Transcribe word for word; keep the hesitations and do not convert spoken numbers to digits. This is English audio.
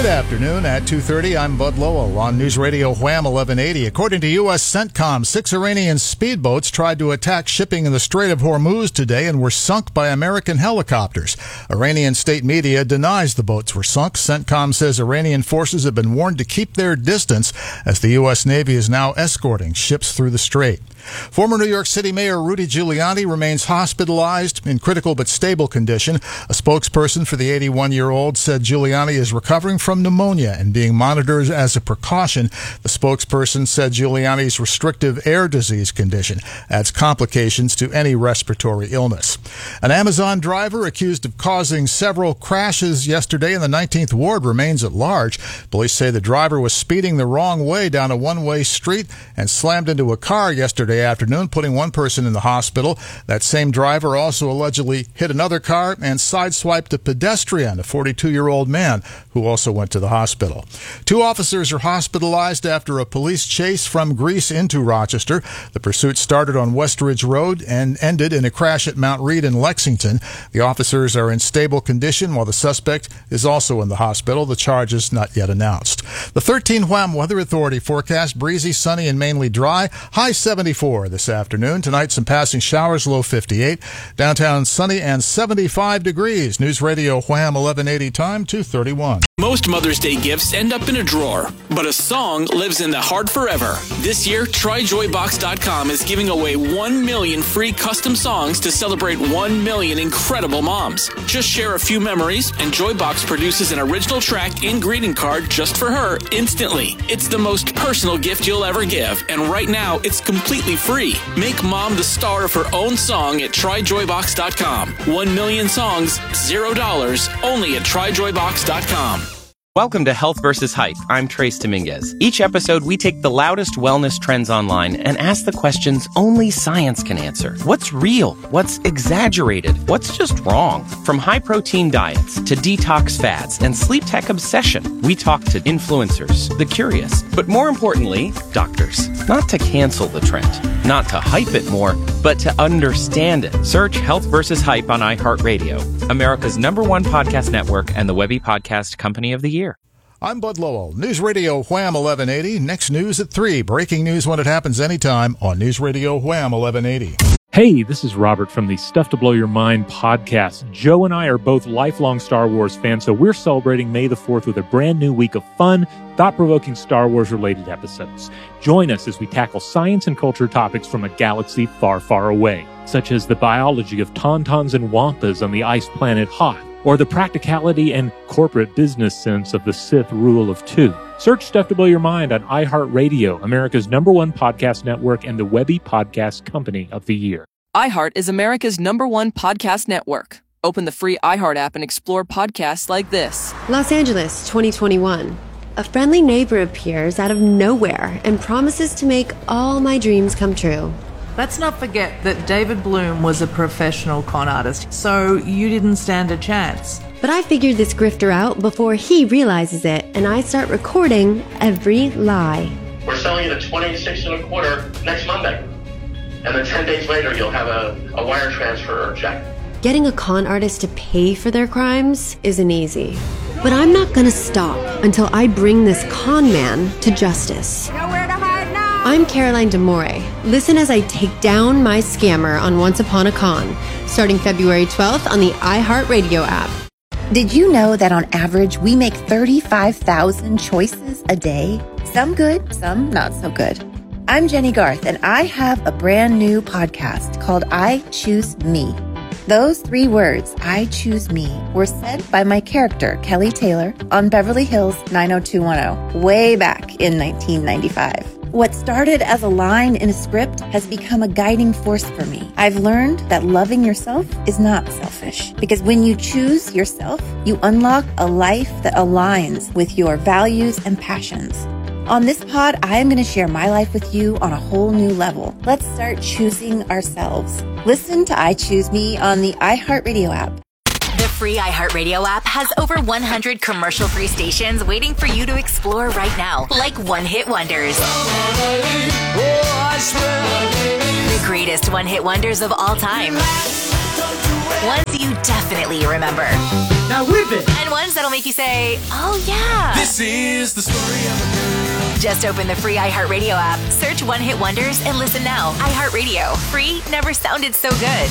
afternoon at two thirty. I'm Bud Lowell on News Radio Wham eleven eighty. According to U S CENTCOM, six Iranian speedboats tried to attack shipping in the Strait of Hormuz today and were sunk by American helicopters. Iranian state media denies the boats were sunk. CENTCOM says Iranian forces have been warned to keep their distance as the U S Navy is now escorting ships through the strait. Former New York City Mayor Rudy Giuliani remains hospitalized in critical but stable condition. A spokesperson for the eighty-one-year-old said Giuliani is recovering from pneumonia and being monitored as a precaution. The spokesperson said Giuliani's restrictive air disease condition adds complications to any respiratory illness. An Amazon driver accused of causing several crashes yesterday in the nineteenth Ward remains at large. Police say the driver was speeding the wrong way down a one-way street and slammed into a car yesterday afternoon, putting one person in the hospital. That same driver also allegedly hit another car and sideswiped a pedestrian, a forty-two-year-old man, who also went to the hospital. Two officers are hospitalized after a police chase from Greece into Rochester. The pursuit started on Westridge Road and ended in a crash at Mount Read in Lexington. The officers are in stable condition while the suspect is also in the hospital. The charge is not yet announced. The thirteen Wham Weather Authority forecast breezy, sunny, and mainly dry. High seventy-four this afternoon. Tonight, some passing showers, low fifty-eight. Downtown sunny and seventy-five degrees. News Radio Wham eleven eighty time, two thirty-one. Most Mother's Day gifts end up in a drawer, but a song lives in the heart forever. This year, Try Joy Box dot com is giving away one million free custom songs to celebrate one million incredible moms. Just share a few memories, and Joybox produces an original track and greeting card just for her instantly. It's the most personal gift you'll ever give, and right now, it's completely free. Make mom the star of her own song at Try Joy Box dot com. One million songs, zero dollars, only at Try Joy Box dot com. Welcome to Health versus Hype. I'm Trace Dominguez. Each episode, we take the loudest wellness trends online and ask the questions only science can answer. What's real? What's exaggerated? What's just wrong? From high-protein diets to detox fads and sleep tech obsession, we talk to influencers, the curious, but more importantly, doctors. Not to cancel the trend, not to hype it more, but to understand it. Search Health versus Hype on iHeartRadio, America's number one podcast network and the Webby Podcast Company of the Year. I'm Bud Lowell. News Radio Wham eleven eighty. Next news at three. Breaking news when it happens anytime on News Radio Wham eleven eighty. Hey, this is Robert from the Stuff to Blow Your Mind podcast. Joe and I are both lifelong Star Wars fans, so we're celebrating May the fourth with a brand new week of fun, thought-provoking Star Wars-related episodes. Join us as we tackle science and culture topics from a galaxy far, far away, such as the biology of tauntauns and wampas on the ice planet Hoth, or the practicality and corporate business sense of the Sith rule of two. Search Stuff to Blow Your Mind on iHeartRadio, America's number one podcast network and the Webby Podcast Company of the Year. iHeart is America's number one podcast network. Open the free iHeart app and explore podcasts like this. Los Angeles, twenty twenty-one. A friendly neighbor appears out of nowhere and promises to make all my dreams come true. Let's not forget that David Bloom was a professional con artist, so you didn't stand a chance. But I figured this grifter out before he realizes it, and I start recording every lie. We're selling it at twenty-six and a quarter next Monday. And then ten days later, you'll have a, a wire transfer or check. Getting a con artist to pay for their crimes isn't easy. But I'm not gonna stop until I bring this con man to justice. Nowhere to hide now! I'm Caroline DeMore. Listen as I take down my scammer on Once Upon a Con, starting February twelfth on the iHeartRadio app. Did you know that on average, we make thirty-five thousand choices a day? Some good, some not so good. I'm Jenny Garth, and I have a brand new podcast called I Choose Me. Those three words, I choose me, were said by my character, Kelly Taylor, on Beverly Hills nine oh two one oh, way back in nineteen ninety-five. What started as a line in a script has become a guiding force for me. I've learned that loving yourself is not selfish, because when you choose yourself, you unlock a life that aligns with your values and passions. On this pod, I am going to share my life with you on a whole new level. Let's start choosing ourselves. Listen to I Choose Me on the iHeartRadio app. The free iHeartRadio app has over one hundred commercial-free stations waiting for you to explore right now, like one-hit wonders. The greatest one-hit wonders of all time. Ones you definitely remember. Now whip it! And ones that'll make you say, oh yeah. This is the story of a girl. Just open the free iHeartRadio app, search One Hit Wonders, and listen now. iHeartRadio. Free never sounded so good.